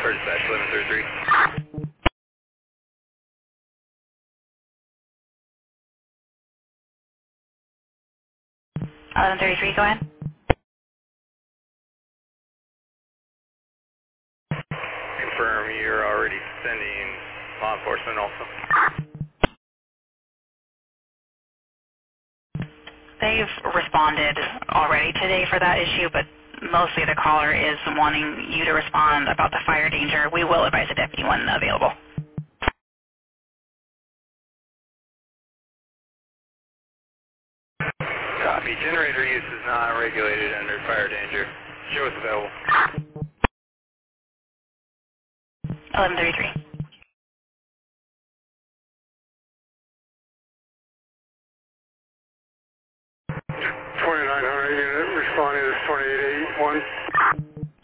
dispatch 1133. 1133, go ahead. Confirm you're already sending law enforcement also. They've responded already today for that issue, but mostly the caller is wanting you to respond about the fire danger. We will advise the deputy when available. Copy. Generator use is not regulated under fire danger. Show us available. 1133. 2900.